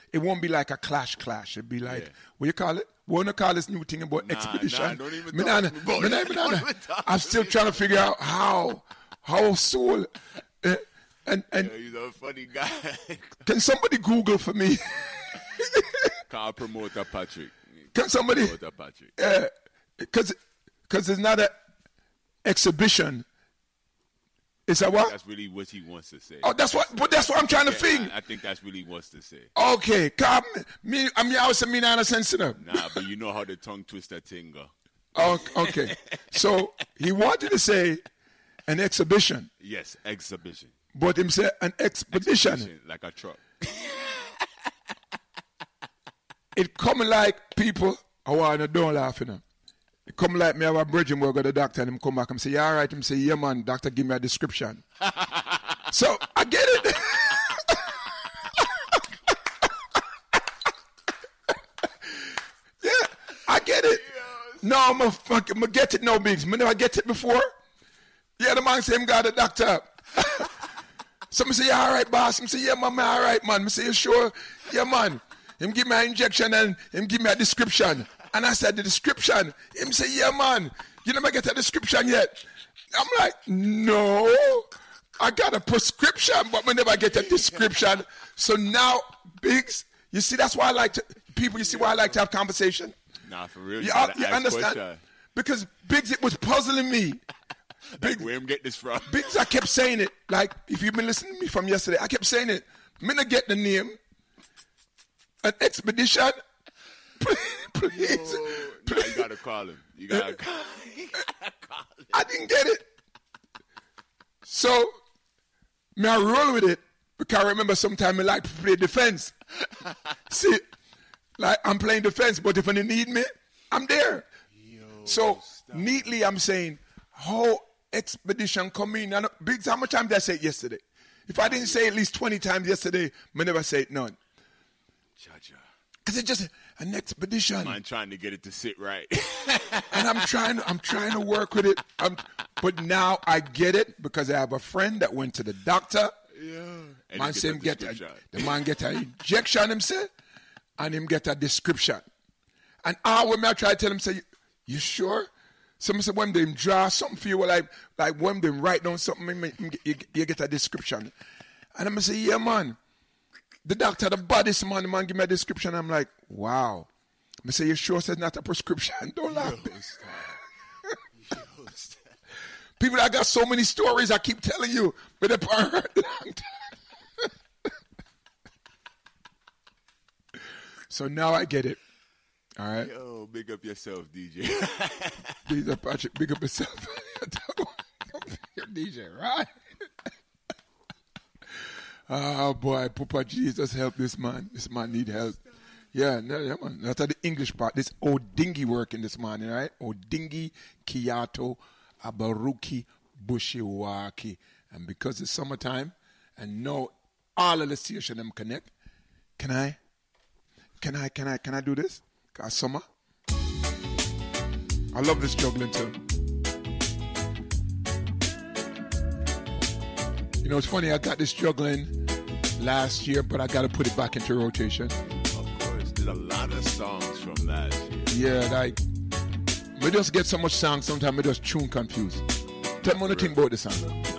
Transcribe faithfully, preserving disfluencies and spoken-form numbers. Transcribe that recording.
it won't be like a clash clash. It'd be like, Yeah. what you call it? What do you call this new thing about Nah, expedition? nah, don't even Me talk nah- to me about me it. nah- me nah- Don't nah. even talk I'm to still me. trying to figure out how, how soul, uh, and and Yeah, he's a funny guy. can somebody Google for me? Car promoter Patrick. Can somebody? Promoter Patrick. Because because it's not an exhibition. It's a what? That's really what he wants to say. Oh, that's what. But that's what I'm trying to Yeah, think. I, I think that's what he wants to say. Okay, come. Me, I mean, I was me not sensitive. Nah, but you know how the tongue twister thing go. Oh, okay. So he wanted to say an exhibition, Yes, exhibition. but him say an expedition. Expedition, like a truck. It come like people. Oh, I don't laugh, you know. It come like me have a bridge and we go to the doctor and him come back and say, yeah, all right. Him say, yeah, man, doctor, give me a description. So I get it. Yeah, I get it. No, I'm a fuck, I'm get it, no bigs. Me never get it before. Yeah, the man say him got a doctor. Some say, yeah, all right, boss. Him say, yeah, man, all right, man. Me say, you sure? Yeah, man. Him give me an injection and him give me a description. And I said, the description. Him say, yeah, man. You never get a description yet. I'm like, no. I got a prescription, but we never get a description. So now, Biggs, you see, that's why I like to, people, you see why I like to have conversation? Nah, for real. You, You, gotta you ask understand? question. Because Biggs, it was puzzling me. Like, where him get this from? Biggs, I kept saying it. Like, if you've been listening to me from yesterday, I kept saying it. Me not get the name. An expedition. Please, please. Yo, nah, you gotta call him. You gotta call, you gotta call him. I didn't get it. So, me I roll with it because I remember sometime I like to play defense. See, like I'm playing defense, but if they need me, I'm there. Yo, So stop. neatly, I'm saying, how expedition come in? And Biggs, how much time did I say it yesterday? If I didn't say it at least twenty times yesterday, I never say it none. Cha-cha. Because it's just an expedition. Man trying to get it to sit right. And I'm trying, I'm trying to work with it. I'm, but now I get it because I have a friend that went to the doctor. Yeah. And Man he say a him get a, description. the man get an injection, him say, and him get a description. And I when I try to tell him, say, you sure? Some say when they draw something for you, like like when they write down something, him- him get- you, you get a description. And I'm say, yeah, man. The doctor, the baddest man, the man give me a description. I'm like, wow. I say, you sure it's not a prescription? Don't laugh. Yo, stop. Yo, stop. People, I got so many stories I keep telling you, but they're heard a long time. So now I get it. All right. Yo, big up yourself, D J. Big up, Patrick. Big up yourself. You're D J, right? Oh, boy. Papa Jesus, help this man. This man need help. Yeah, no, yeah, man. That's the English part. This Odingi work in this morning, right? Odingi, Kiyato, Abaruki, Bushiwaki. And because it's summertime, and know all of the station them connect, can I, can I, can I, can I do this? Cause summer. I love this juggling too. You know, it's funny, I got this juggling last year, but I got to put it back into rotation. Of course, there's a lot of songs from last year. Yeah, like, we just get so much songs, sometimes we just tune confused. Tell me what you think about the song.